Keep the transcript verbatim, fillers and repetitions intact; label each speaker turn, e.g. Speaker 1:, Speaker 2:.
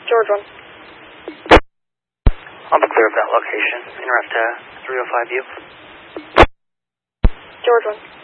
Speaker 1: George one.
Speaker 2: On the clear of that location, en route to three oh five U.
Speaker 1: George one.